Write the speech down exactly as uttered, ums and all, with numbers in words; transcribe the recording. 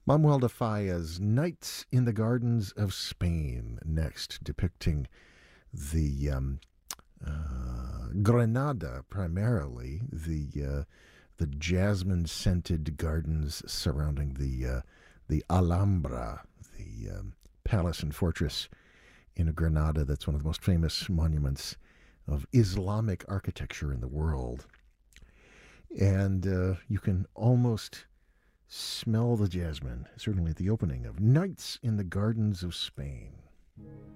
Manuel de Falla's Nights in the Gardens of Spain, next, depicting the um, uh, Granada, primarily, the uh, the jasmine-scented gardens surrounding the uh, the Alhambra, the um, palace and fortress in Granada that's one of the most famous monuments of Islamic architecture in the world. And uh, you can almost smell the jasmine, certainly at the opening of Nights in the Gardens of Spain.